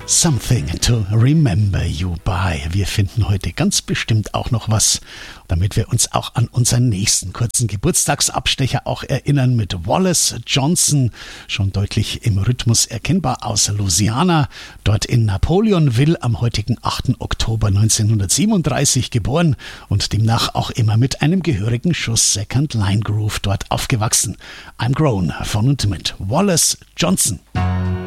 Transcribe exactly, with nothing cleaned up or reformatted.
Something to remember you by. Wir finden heute ganz bestimmt auch noch was, damit wir uns auch an unseren nächsten kurzen Geburtstagsabstecher auch erinnern mit Wallace Johnson, schon deutlich im Rhythmus erkennbar aus Louisiana, dort in Napoleonville am heutigen achten Oktober neunzehnhundertsiebenunddreißig geboren und demnach auch immer mit einem gehörigen Schuss Second Line Groove dort aufgewachsen. I'm Grown von und mit Wallace Johnson.